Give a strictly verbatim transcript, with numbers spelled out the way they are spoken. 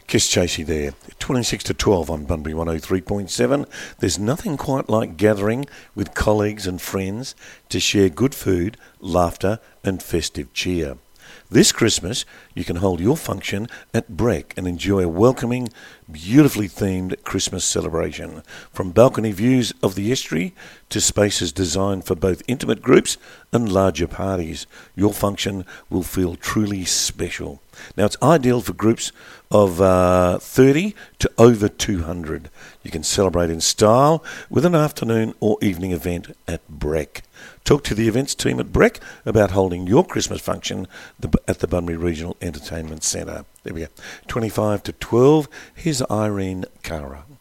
Kiss Chasey there. twenty-six to twelve on Bunbury one oh three point seven. There's nothing quite like gathering with colleagues and friends to share good food, laughter and festive cheer. This Christmas, you can hold your function at Breck and enjoy a welcoming, beautifully themed Christmas celebration. From balcony views of the estuary to spaces designed for both intimate groups and larger parties, your function will feel truly special. Now, it's ideal for groups of uh, thirty to over two hundred. You can celebrate in style with an afternoon or evening event at Breck. Talk to the events team at Breck about holding your Christmas function at the Bunbury Regional Entertainment Centre. There we go. twenty-five to twelve. Here's Irene Cara.